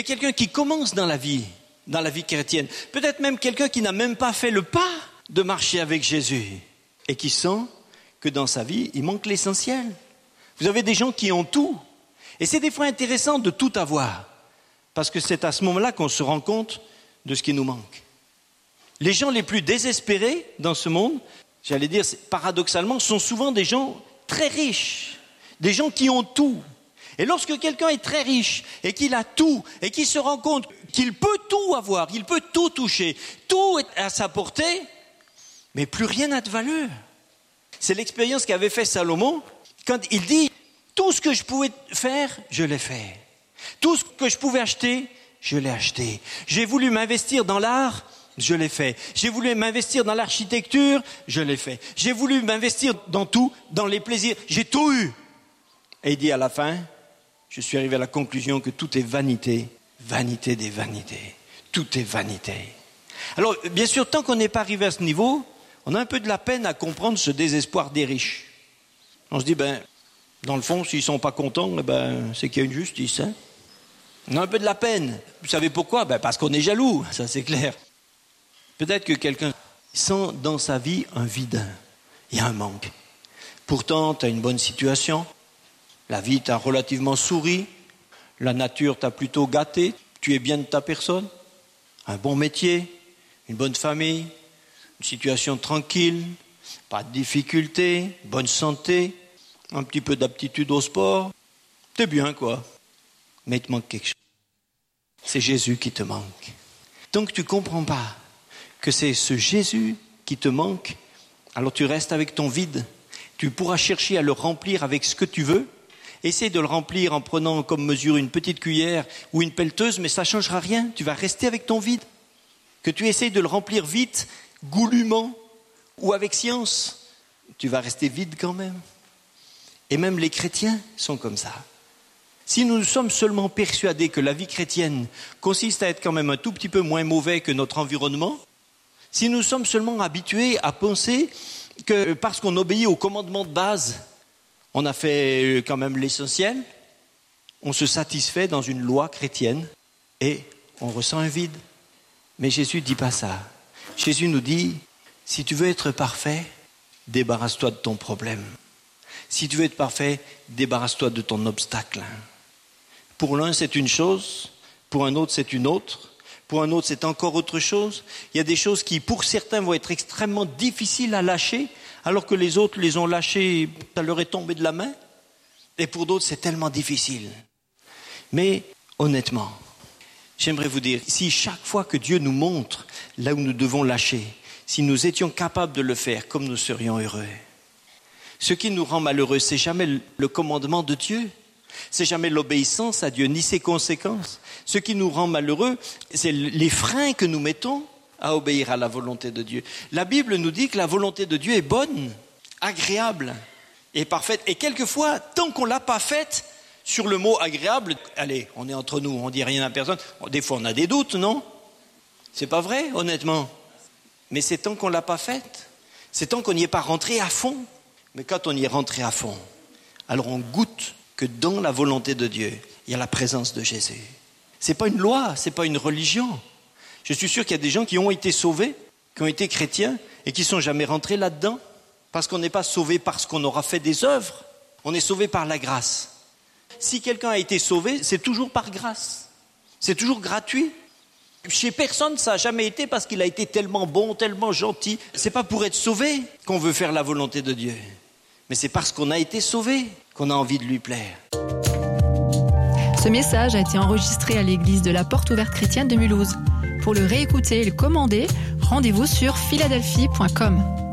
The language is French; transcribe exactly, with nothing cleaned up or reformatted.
quelqu'un qui commence dans la vie, dans la vie chrétienne. Peut-être même quelqu'un qui n'a même pas fait le pas de marcher avec Jésus et qui sent que dans sa vie, il manque l'essentiel. Vous avez des gens qui ont tout. Et c'est des fois intéressant de tout avoir. Parce que c'est à ce moment-là qu'on se rend compte de ce qui nous manque. Les gens les plus désespérés dans ce monde, j'allais dire paradoxalement, sont souvent des gens très riches. Des gens qui ont tout. Et lorsque quelqu'un est très riche et qu'il a tout et qu'il se rend compte qu'il peut tout avoir, qu'il peut tout toucher, tout est à sa portée, mais plus rien n'a de valeur. C'est l'expérience qu'avait fait Salomon quand il dit « Tout ce que je pouvais faire, je l'ai fait. Tout ce que je pouvais acheter, je l'ai acheté. J'ai voulu m'investir dans l'art, je l'ai fait. J'ai voulu m'investir dans l'architecture, je l'ai fait. J'ai voulu m'investir dans tout, dans les plaisirs, j'ai tout eu. » Et il dit à la fin, je suis arrivé à la conclusion que tout est vanité, vanité des vanités. Tout est vanité. Alors, bien sûr, tant qu'on n'est pas arrivé à ce niveau, on a un peu de la peine à comprendre ce désespoir des riches. On se dit, ben, dans le fond, s'ils ne sont pas contents, ben, c'est qu'il y a une justice. Hein. On a un peu de la peine. Vous savez pourquoi? Ben, parce qu'on est jaloux, ça c'est clair. Peut-être que quelqu'un sent dans sa vie un vide, il y a un manque. Pourtant, tu as une bonne situation, la vie t'a relativement souri, la nature t'a plutôt gâté, tu es bien de ta personne, un bon métier, une bonne famille, une situation tranquille, pas de difficultés, bonne santé, un petit peu d'aptitude au sport. T'es bien, quoi. Mais il te manque quelque chose. C'est Jésus qui te manque. Donc tu ne comprends pas que c'est ce Jésus qui te manque, alors tu restes avec ton vide. Tu pourras chercher à le remplir avec ce que tu veux. Essaye de le remplir en prenant comme mesure une petite cuillère ou une pelleteuse, mais ça ne changera rien. Tu vas rester avec ton vide. Que tu essayes de le remplir vite, goulûment ou avec science, tu vas rester vide quand même. Et même les chrétiens sont comme ça. Si nous sommes seulement persuadés que la vie chrétienne consiste à être quand même un tout petit peu moins mauvais que notre environnement, si nous sommes seulement habitués à penser que parce qu'on obéit aux commandements de base, on a fait quand même l'essentiel, on se satisfait dans une loi chrétienne et on ressent un vide. Mais Jésus ne dit pas ça. Jésus nous dit, si tu veux être parfait, débarrasse-toi de ton problème. Si tu veux être parfait, débarrasse-toi de ton obstacle. Pour l'un, c'est une chose, pour un autre, c'est une autre, pour un autre, c'est encore autre chose. Il y a des choses qui, pour certains, vont être extrêmement difficiles à lâcher, alors que les autres les ont lâchées, ça leur est tombé de la main. Et pour d'autres, c'est tellement difficile. Mais, honnêtement, j'aimerais vous dire, si chaque fois que Dieu nous montre là où nous devons lâcher, si nous étions capables de le faire, comme nous serions heureux. Ce qui nous rend malheureux, c'est jamais le commandement de Dieu. C'est jamais l'obéissance à Dieu, ni ses conséquences. Ce qui nous rend malheureux, c'est les freins que nous mettons à obéir à la volonté de Dieu. La Bible nous dit que la volonté de Dieu est bonne, agréable et parfaite. Et quelquefois, tant qu'on ne l'a pas faite, sur le mot agréable, allez, on est entre nous, on ne dit rien à personne. Des fois, on a des doutes, non? C'est pas vrai, honnêtement. Mais c'est tant qu'on ne l'a pas faite. C'est tant qu'on n'y est pas rentré à fond. Mais quand on y est rentré à fond, alors on goûte que dans la volonté de Dieu, il y a la présence de Jésus. Ce n'est pas une loi, ce n'est pas une religion. Je suis sûr qu'il y a des gens qui ont été sauvés, qui ont été chrétiens et qui ne sont jamais rentrés là-dedans. Parce qu'on n'est pas sauvé parce qu'on aura fait des œuvres. On est sauvé par la grâce. Si quelqu'un a été sauvé, c'est toujours par grâce. C'est toujours gratuit. Chez personne, ça n'a jamais été parce qu'il a été tellement bon, tellement gentil. Ce n'est pas pour être sauvé qu'on veut faire la volonté de Dieu. Mais c'est parce qu'on a été sauvé qu'on a envie de lui plaire. Ce message a été enregistré à l'église de la Porte Ouverte Chrétienne de Mulhouse. Pour le réécouter et le commander, rendez-vous sur philadelphie point com.